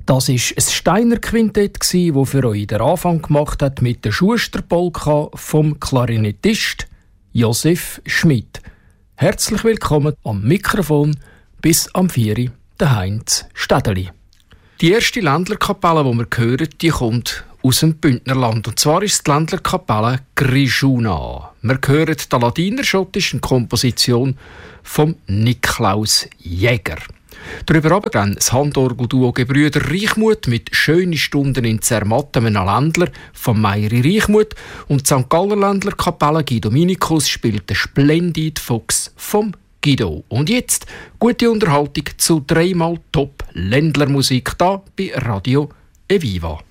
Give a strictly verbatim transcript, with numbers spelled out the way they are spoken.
Das war ein Steiner Quintett, das für euch den Anfang gemacht hat mit der Schusterpolka vom Klarinettist Josef Schmidt. Herzlich willkommen am Mikrofon bis am vier Uhr, der Heinz Städeli. Die erste Ländlerkapelle, die wir hören, die kommt aus dem Bündnerland. Und zwar ist es die Ländlerkapelle Grigiuna. Wir hören die ladiner-schottische Komposition von Niklaus Jäger. Darüber aber dann das Handorgelduo Gebrüder Reichmuth mit «Schöne Stunden in Zermatt» einem Ländler von Meiri Reichmuth und die Sankt Galler Ländlerkapelle Guido Dominikus spielt den Splendid Fuchs vom Guido. Und jetzt gute Unterhaltung zu dreimal Top Ländlermusik da bei Radio Eviva.